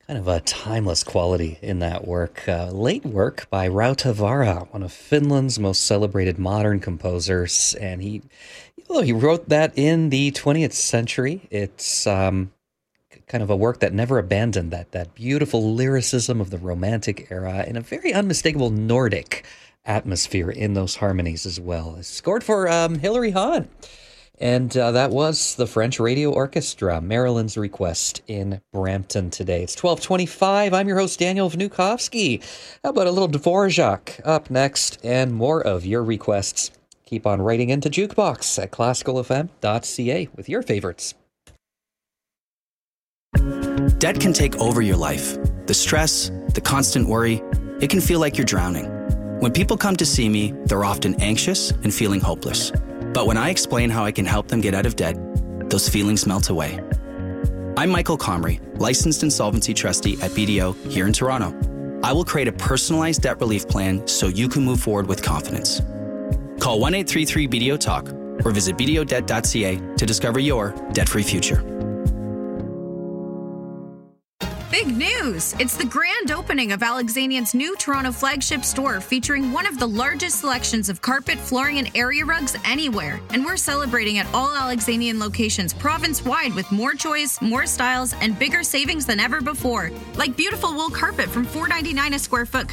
Kind of a timeless quality in that work. Late work by Rautavaara, one of Finland's most celebrated modern composers, and he wrote that in the 20th century. It's kind of a work that never abandoned that beautiful lyricism of the Romantic era in a very unmistakable Nordic atmosphere in those harmonies as well. It's scored for Hilary Hahn. And that was the French Radio Orchestra, Marilyn's Request in Brampton today. It's 12:25. I'm your host, Daniel Vnukovsky. How about a little Dvorak up next and more of your requests? Keep on writing into Jukebox at classicalfm.ca with your favorites. Debt can take over your life. The stress, the constant worry, it can feel like you're drowning. When people come to see me, they're often anxious and feeling hopeless. But when I explain how I can help them get out of debt, those feelings melt away. I'm Michael Comrie, licensed insolvency trustee at BDO here in Toronto. I will create a personalized debt relief plan so you can move forward with confidence. Call 1-833-BDO-TALK or visit bdodebt.ca to discover your debt-free future. Big news! It's the grand opening of Alexanian's new Toronto flagship store featuring one of the largest selections of carpet, flooring, and area rugs anywhere. And we're celebrating at all Alexanian locations province-wide with more choice, more styles, and bigger savings than ever before. Like beautiful wool carpet from $4.99 a square foot